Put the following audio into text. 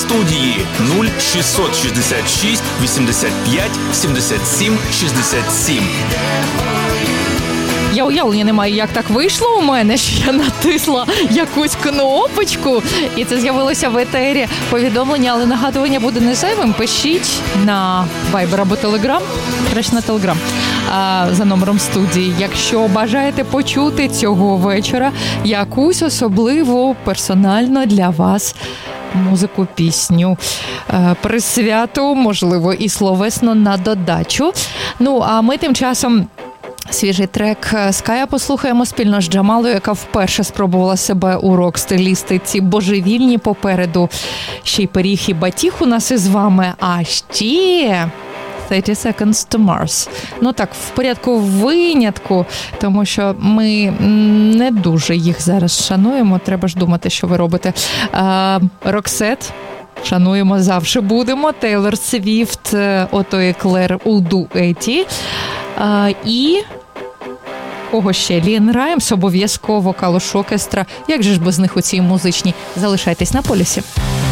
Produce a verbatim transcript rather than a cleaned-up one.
студії нуль шістсот шістдесят шість вісімдесят п'ять сімдесят сім шістдесят сім. Я уявлення не маю, як так вийшло у мене, що я натисла якусь кнопочку, і це з'явилося в етері повідомлення, але нагадування буде не зайвим. Пишіть на Viber або Telegram, краще на Telegram, за номером студії, якщо бажаєте почути цього вечора якусь особливу персонально для вас музику, пісню, присвяту, можливо, і словесно на додачу. Ну, а ми тим часом свіжий трек Ская послухаємо спільно з Джамалою, яка вперше спробувала себе у рок-стилістиці. Божевільні попереду. Ще й пиріг і батіг у нас із вами. А ще thirty seconds to Mars. Ну так, в порядку винятку, тому що ми не дуже їх зараз шануємо. Треба ж думати, що ви робите. Роксет. Шануємо, завжди будемо. Тейлор Свіфт, Ото і Клер у дуеті. А, і кого ще? Лін Раймс, обов'язково Калуш Оркестра. Як же ж без них у цій музичній? Залишайтесь на полюсі.